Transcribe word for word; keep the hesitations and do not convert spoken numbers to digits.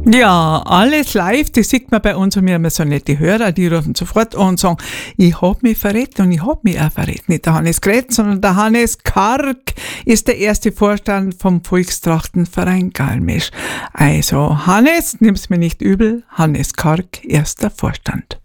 Ja, alles live, das sieht man bei uns und wir haben so nette Hörer, die rufen sofort an und sagen, ich hab mich verrät und ich hab mich auch verrät. Nicht der Hannes Kretz, sondern der Hannes Karg ist der erste Vorstand vom Volkstrachtenverein Galmisch. Also Hannes, nimm's mir nicht übel, Hannes Karg, erster Vorstand.